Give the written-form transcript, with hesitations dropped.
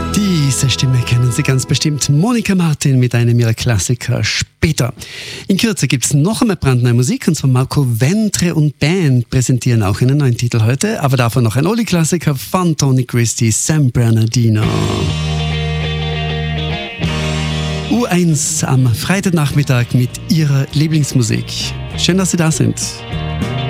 Diese Stimme kennen Sie ganz bestimmt. Monika Martin mit einem ihrer Klassiker später. In Kürze gibt es noch einmal brandneue Musik, und zwar Marco Ventre und Band präsentieren auch einen neuen Titel heute, aber davon noch ein Oli-Klassiker von Tony Christie, San Bernardino. U1 am Freitagnachmittag mit ihrer Lieblingsmusik. Schön, dass Sie da sind.